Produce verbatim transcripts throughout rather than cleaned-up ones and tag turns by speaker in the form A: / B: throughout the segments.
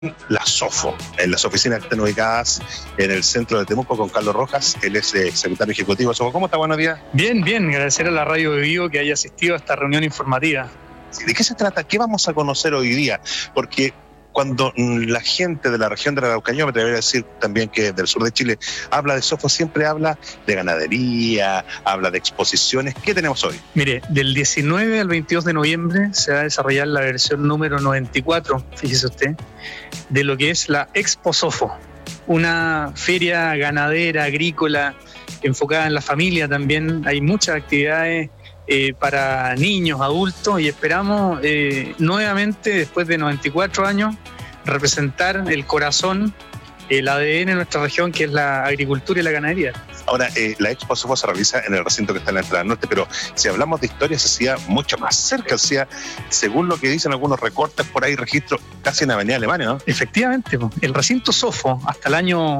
A: la SOFO, en las oficinas que están ubicadas en el centro de Temuco con Carlos Rojas, él es eh, secretario ejecutivo de SOFO. ¿Cómo está? Buenos días.
B: Bien, bien, agradecer a la Radio de Vivo que haya asistido a esta reunión informativa.
A: ¿De qué se trata? ¿Qué vamos a conocer hoy día? Porque cuando la gente de la región de la Araucanía, me atrevería a decir también que del sur de Chile, habla de SOFO, siempre habla de ganadería, habla de exposiciones. ¿Qué tenemos hoy?
B: Mire, del diecinueve al veintidós de noviembre se va a desarrollar la versión número noventa y cuatro, fíjese usted, de lo que es la Expo SOFO, una feria ganadera, agrícola, enfocada en la familia también. Hay muchas actividades Eh, para niños, adultos, y esperamos eh, nuevamente, después de noventa y cuatro años, representar el corazón, el A D N de nuestra región, que es la agricultura y la ganadería.
A: Ahora, eh, la Expo SOFO se realiza en el recinto que está en la entrada norte, pero si hablamos de historia, se hacía mucho más cerca, o sea, según lo que dicen algunos recortes por ahí, registro casi en Avenida Alemania, ¿no?
B: Efectivamente, el recinto SOFO, hasta el año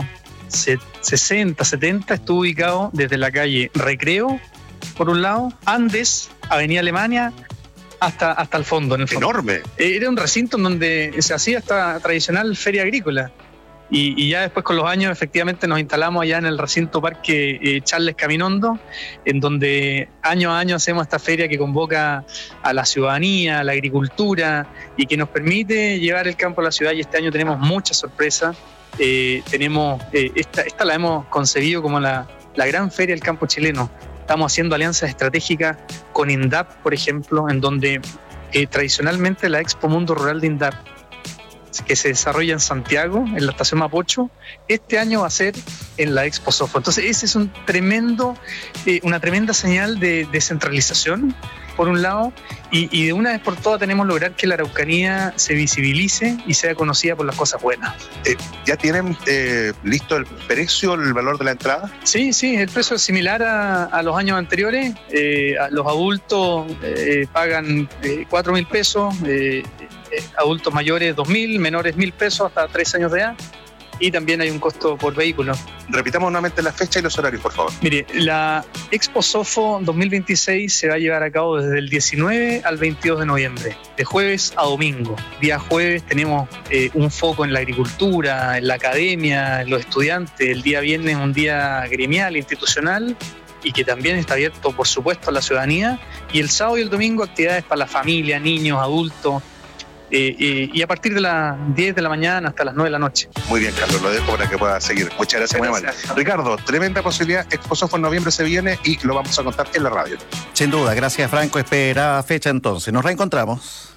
B: sesenta, setenta, estuvo ubicado desde la calle Recreo, por un lado, Andes, Avenida Alemania, hasta, hasta el fondo, en el fondo.
A: ¡Enorme!
B: Era un recinto en donde se hacía esta tradicional feria agrícola. Y, y ya después, con los años, efectivamente nos instalamos allá en el recinto Parque eh, Charles Caminondo, en donde año a año hacemos esta feria que convoca a la ciudadanía, a la agricultura, y que nos permite llevar el campo a la ciudad. Y este año tenemos muchas sorpresas. Eh, tenemos, eh, esta, esta la hemos concebido como la, la gran feria del campo chileno. Estamos haciendo alianzas estratégicas con INDAP, por ejemplo, en donde eh, tradicionalmente la Expo Mundo Rural de INDAP, que se desarrolla en Santiago, en la estación Mapocho, este año va a ser en la Expo SOFO. Entonces ese es un tremendo, eh, una tremenda señal de descentralización, por un lado, y, y de una vez por todas tenemos que lograr que la Araucanía se visibilice y sea conocida por las cosas buenas.
A: Eh, ¿Ya tienen eh, listo el precio, el valor de la entrada?
B: Sí, sí, el precio es similar a, a los años anteriores. Eh, a los adultos eh, pagan eh, cuatro mil pesos, eh, eh, adultos mayores dos mil, menores mil pesos hasta tres años de edad. Y también hay un costo por vehículo.
A: Repitamos nuevamente la fecha y los horarios, por favor.
B: Mire, la Expo SOFO dos mil veintiséis se va a llevar a cabo desde el diecinueve al veintidós de noviembre, de jueves a domingo. Día jueves tenemos eh, un foco en la agricultura, en la academia, en los estudiantes. El día viernes un día gremial, institucional, y que también está abierto, por supuesto, a la ciudadanía. Y el sábado y el domingo actividades para la familia, niños, adultos. Eh, eh, y a partir de las diez de la mañana hasta las nueve de la noche.
A: Muy bien, Carlos, lo dejo para que pueda seguir. Muchas gracias, muy amable. Ricardo, tremenda posibilidad. Expo SOFO en noviembre se viene y lo vamos a contar en la radio.
C: Sin duda, gracias, Franco. Espera fecha entonces. Nos reencontramos.